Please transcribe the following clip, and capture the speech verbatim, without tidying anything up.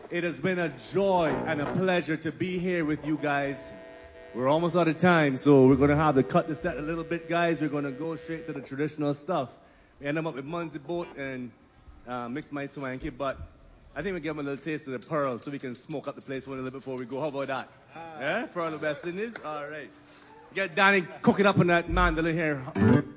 It has been a joy and a pleasure to be here with you guys. We're almost out of time, so we're going to have to cut the set a little bit, guys. We're going to go straight to the traditional stuff. We end up with Munzie Boat and uh, Mixed Mice Swanky, but I think we give them a little taste of the Pearl so we can smoke up the place one a little bit before we go. How about that? Ah. Yeah? Pearl of West Indies? All right. Get Danny cooking up on that mandolin here.